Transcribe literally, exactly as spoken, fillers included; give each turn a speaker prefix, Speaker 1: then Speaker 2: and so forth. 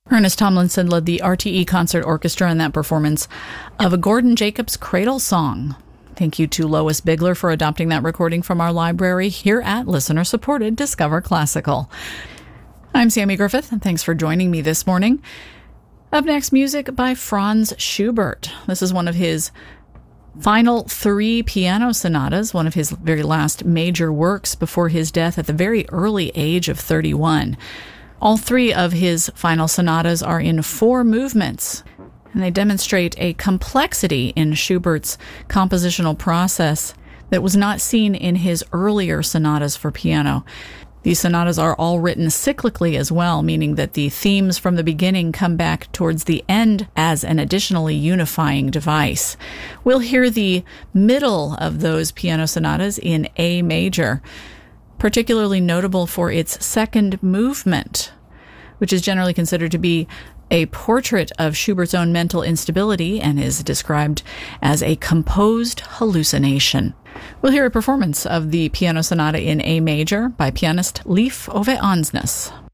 Speaker 1: Ernest Tomlinson led the R T E Concert Orchestra in that performance of a Gordon Jacobs Cradle Song. Thank you to Lois Bigler for adopting that recording from our library here at listener-supported Discover Classical. I'm Sammy Griffith, and thanks for joining me this morning. Up next, music by Franz Schubert. This is one of his final three piano sonatas, one of his very last major works before his death at the very early age of thirty-one. All three of his final sonatas are in four movements, and they demonstrate a complexity in Schubert's compositional process that was not seen in his earlier sonatas for piano. These sonatas are all written cyclically as well, meaning that the themes from the beginning come back towards the end as an additionally unifying device. We'll hear the middle of those piano sonatas in A major, particularly notable for its second movement, which is generally considered to be a portrait of Schubert's own mental instability and is described as a composed hallucination. We'll hear a performance of the piano sonata in A major by pianist Leif Ove Ansnes.